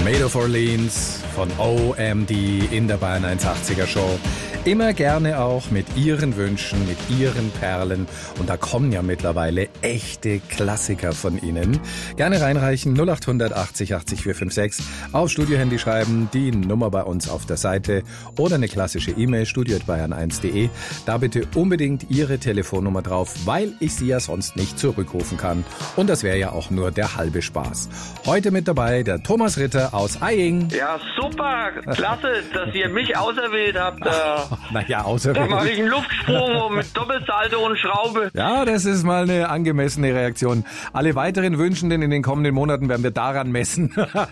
Made of Orleans von OMD in der Bayern 180er Show. Immer gerne auch mit Ihren Wünschen, mit Ihren Perlen. Und da kommen ja mittlerweile echte Klassiker von Ihnen. Gerne reinreichen, 0800 80 80 456. Auf Studiohandy schreiben, die Nummer bei uns auf der Seite. Oder eine klassische E-Mail, studio@bayern1.de. Da bitte unbedingt Ihre Telefonnummer drauf, weil ich Sie ja sonst nicht zurückrufen kann. Und das wäre ja auch nur der halbe Spaß. Heute mit dabei der Thomas Ritter aus Aying. Ja, super. Klasse, dass ihr mich auserwählt habt. Naja, auserwählt. Da mache ich einen Luftsprung mit Doppelsalto und Schraube. Ja, das ist mal eine angemessene Reaktion. Alle weiteren Wünschenden in den kommenden Monaten werden wir daran messen.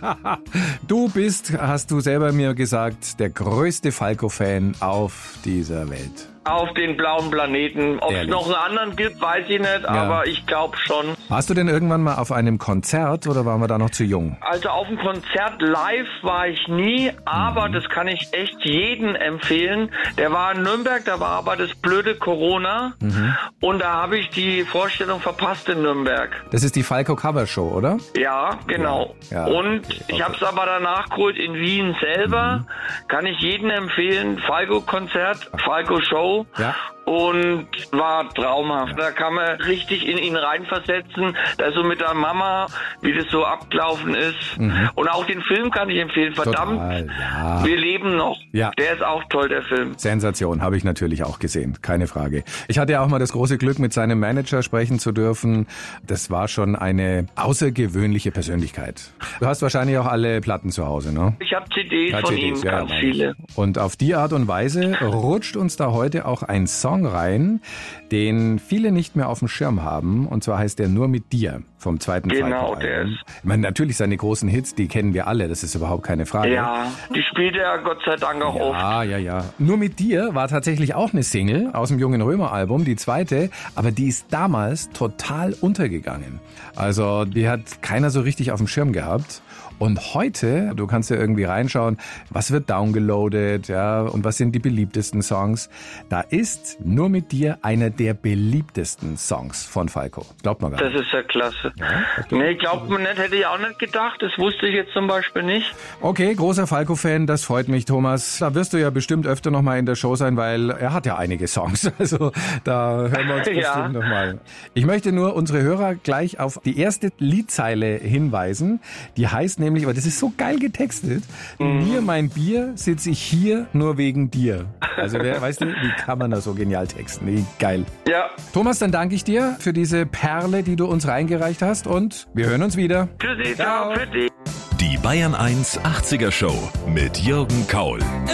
Du bist, hast du selber mir gesagt, der größte Falco-Fan auf dieser Welt. Auf den blauen Planeten. Ob es noch einen anderen gibt, weiß ich nicht, aber ich glaube schon. Warst du denn irgendwann mal auf einem Konzert oder waren wir da noch zu jung? Also auf dem Konzert live war ich nie, aber das kann ich echt jedem empfehlen. Der war in Nürnberg, da war aber das blöde Corona und da habe ich die Vorstellung verpasst in Nürnberg. Das ist die Falco Cover Show, oder? Ja, genau. Ja, und ich habe es aber danach geholt in Wien selber. Kann ich jedem empfehlen. Falco Konzert, Falco Show. Ja. Und war traumhaft. Da kann man richtig in ihn reinversetzen. Da so mit der Mama, wie das so abgelaufen ist. Und auch den Film kann ich empfehlen. Verdammt, wir leben noch. Ja. Der ist auch toll, der Film. Sensation, habe ich natürlich auch gesehen. Keine Frage. Ich hatte ja auch mal das große Glück, mit seinem Manager sprechen zu dürfen. Das war schon eine außergewöhnliche Persönlichkeit. Du hast wahrscheinlich auch alle Platten zu Hause, ne? Ich habe CDs von ihm, ganz viele. Und auf die Art und Weise rutscht uns da heute auch ein Song rein, den viele nicht mehr auf dem Schirm haben. Und zwar heißt der Nur mit dir vom zweiten Genau, der ist. Ich meine, natürlich seine großen Hits, die kennen wir alle, das ist überhaupt keine Frage. Ja, die spielt er Gott sei Dank auch oft. Ja. Nur mit dir war tatsächlich auch eine Single aus dem Jungen Römer Album, die zweite, aber die ist damals total untergegangen. Also die hat keiner so richtig auf dem Schirm gehabt. Und heute, du kannst ja irgendwie reinschauen, was wird downgeloadet, ja, und was sind die beliebtesten Songs. Da ist Nur mit dir einer der beliebtesten Songs von Falco. Glaubt man gar nicht. Das ist ja klasse. Ja, nee, glaubt man nicht, hätte ich auch nicht gedacht. Das wusste ich jetzt zum Beispiel nicht. Okay, großer Falco-Fan, das freut mich, Thomas. Da wirst du ja bestimmt öfter nochmal in der Show sein, weil er hat ja einige Songs. Also da hören wir uns bestimmt nochmal. Ich möchte nur unsere Hörer gleich auf die erste Liedzeile hinweisen. Die heißt nämlich, aber das ist so geil getextet, mir mein Bier sitze ich hier nur wegen dir. Also weißt du, wie kann man das so genial texten? Nee, geil. Ja. Thomas, dann danke ich dir für diese Perle, die du uns reingereicht hast und wir hören uns wieder. Tschüssi, ciao. Die Bayern 1 80er Show mit Jürgen Kaul.